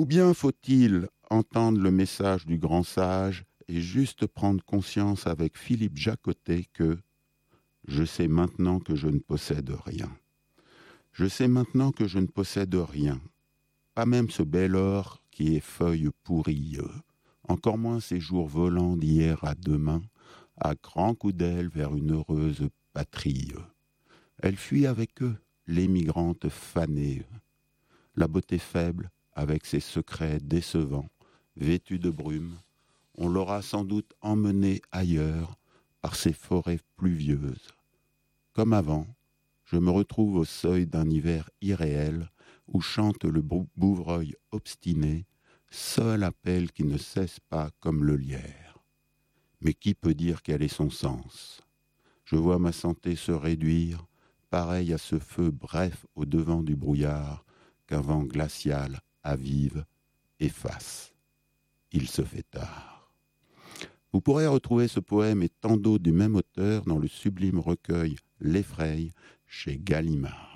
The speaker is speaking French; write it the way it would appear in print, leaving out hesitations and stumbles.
Ou bien faut-il entendre le message du grand sage et juste prendre conscience avec Philippe Jacotet que « Je sais maintenant que je ne possède rien. Je sais maintenant que je ne possède rien, pas même ce bel or qui est feuille pourrie, encore moins ces jours volants d'hier à demain, à grands coups d'aile vers une heureuse patrie. Elle fuit avec eux, l'émigrante fanée, la beauté faible avec ses secrets décevants, vêtue de brume, on l'aura sans doute emmenée ailleurs par ces forêts pluvieuses. Comme avant, je me retrouve au seuil d'un hiver irréel où chante le bouvreuil obstiné, seul appel qui ne cesse pas comme le lierre. Mais qui peut dire quel est son sens ? Je vois ma santé se réduire, pareil à ce feu bref au devant du brouillard qu'un vent glacial avive, efface. Il se fait tard. Vous pourrez retrouver ce poème et tant d'autres du même auteur dans le sublime recueil L'Effraye chez Gallimard.